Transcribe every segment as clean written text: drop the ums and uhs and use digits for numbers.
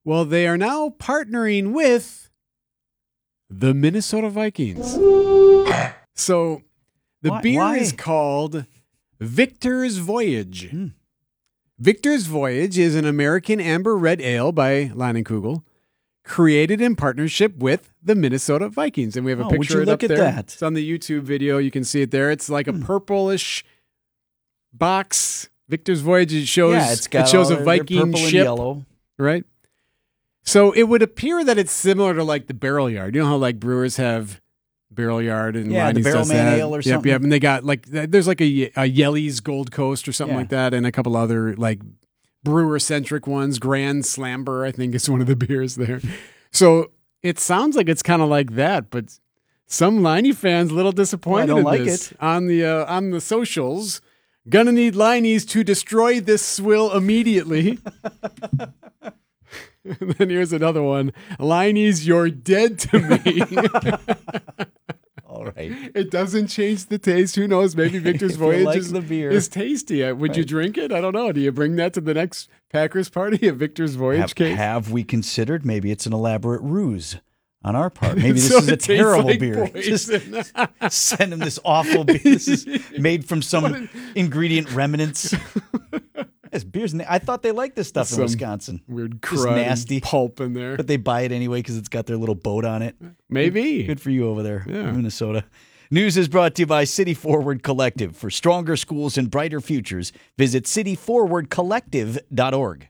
Well, they are now partnering with the Minnesota Vikings. So the beer is called Victor's Voyage. Victor's Voyage is an American amber red ale by Leinenkugel, created in partnership with the Minnesota Vikings. And we have a picture of it up there. That? It's on the YouTube video. You can see it there. It's like a purplish box. Victor's Voyage, it shows a Viking ship. And yellow. Right? So it would appear that it's similar to like the Barrel Yard. You know how like brewers have Barrel Yard and the Barrel Man Ale or something. Yep. And they got like, there's like a Yelly's Gold Coast or something like that, and a couple other like brewer-centric ones. Grand Slamber, I think, is one of the beers there. So it sounds like it's kind of like that, but some Liney fans a little disappointed in like this. It. On the socials. Gonna need Lineys to destroy this swill immediately. And then here's another one. Lineys, you're dead to me. All right. It doesn't change the taste. Who knows? Maybe Victor's Voyage is tasty. Would you drink it? I don't know. Do you bring that to the next Packers party, a Victor's Voyage case? Have we considered maybe it's an elaborate ruse on our part? Maybe this is a terrible beer. Just send them this awful beer. This is made from some ingredient remnants. This beer's I thought they liked this stuff in Wisconsin. Weird crud, nasty pulp in there. But they buy it anyway because it's got their little boat on it. Maybe. Good for you over there in Minnesota. News is brought to you by City Forward Collective. For stronger schools and brighter futures, visit cityforwardcollective.org.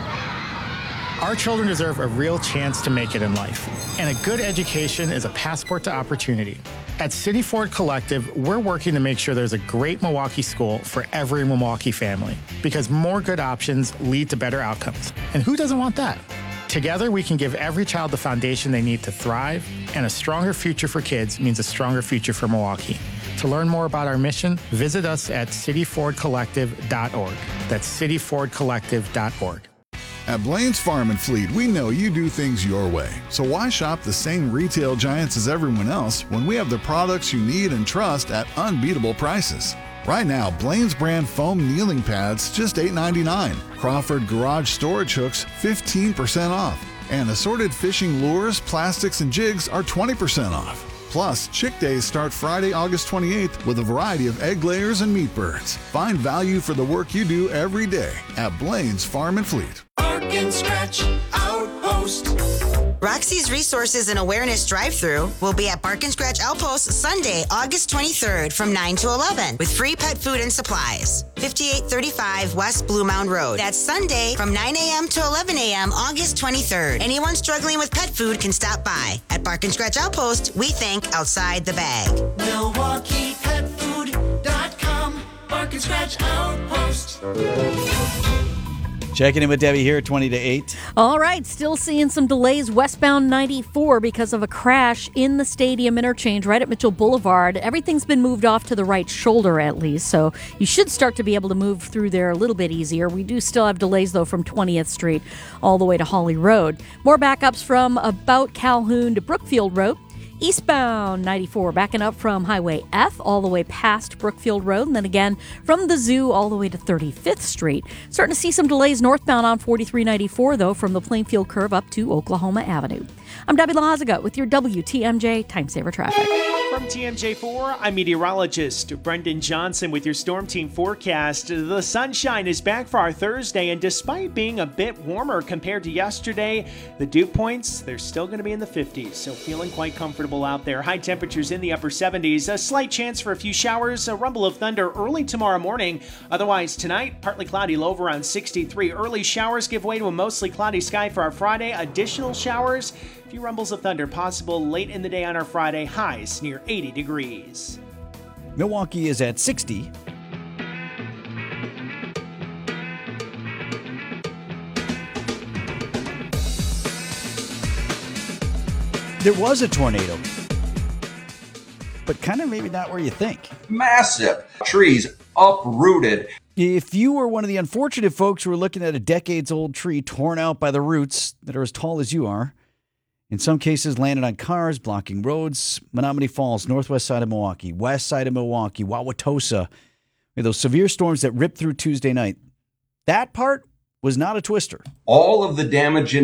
Our children deserve a real chance to make it in life, and a good education is a passport to opportunity. At City Forward Collective, we're working to make sure there's a great Milwaukee school for every Milwaukee family, because more good options lead to better outcomes. And who doesn't want that? Together, we can give every child the foundation they need to thrive, and a stronger future for kids means a stronger future for Milwaukee. To learn more about our mission, visit us at cityforwardcollective.org. That's cityforwardcollective.org. At Blaine's Farm and Fleet, we know you do things your way. So why shop the same retail giants as everyone else when we have the products you need and trust at unbeatable prices? Right now, Blaine's brand foam kneeling pads just $8.99. Crawford garage storage hooks 15% off. And assorted fishing lures, plastics, and jigs are 20% off. Plus, Chick Days start Friday, August 28th with a variety of egg layers and meat birds. Find value for the work you do every day at Blaine's Farm and Fleet. Bark and Scratch Outpost. Roxy's Resources and Awareness Drive-Thru will be at Bark and Scratch Outpost Sunday, August 23rd from 9 to 11 with free pet food and supplies. 5835 West Blue Mound Road. That's Sunday from 9 a.m. to 11 a.m. August 23rd. Anyone struggling with pet food can stop by. At Bark and Scratch Outpost, we think outside the bag. MilwaukeePetFood.com. Bark and Scratch Outpost. Checking in with Debbie here at 20 to 8. All right, still seeing some delays westbound 94 because of a crash in the stadium interchange right at Mitchell Boulevard. Everything's been moved off to the right shoulder at least, so you should start to be able to move through there a little bit easier. We do still have delays, though, from 20th Street all the way to Hawley Road. More backups from about Calhoun to Brookfield Road. Eastbound 94, backing up from Highway F all the way past Brookfield Road, and then again from the Zoo all the way to 35th Street. Starting to see some delays northbound on 4394, though, from the Plainfield curve up to Oklahoma Avenue. I'm Debbie Lahaziga with your WTMJ Time Saver Traffic. From TMJ4, I'm meteorologist Brendan Johnson with your Storm Team forecast. The sunshine is back for our Thursday, and despite being a bit warmer compared to yesterday, the dew points, they're still going to be in the 50s, so feeling quite comfortable out there. High temperatures in the upper 70s. A slight chance for a few showers, a rumble of thunder early tomorrow morning. Otherwise, tonight, partly cloudy, low of around 63. Early showers give way to a mostly cloudy sky for our Friday. Additional showers, a few rumbles of thunder possible late in the day on our Friday. Highs near 80 degrees. Milwaukee is at 60. There was a tornado, but kind of maybe not where you think. Massive trees uprooted. If you were one of the unfortunate folks who were looking at a decades-old tree torn out by the roots that are as tall as you are, in some cases landed on cars, blocking roads, Menominee Falls, northwest side of Milwaukee, west side of Milwaukee, Wauwatosa, those severe storms that ripped through Tuesday night, that part was not a twister. All of the damage in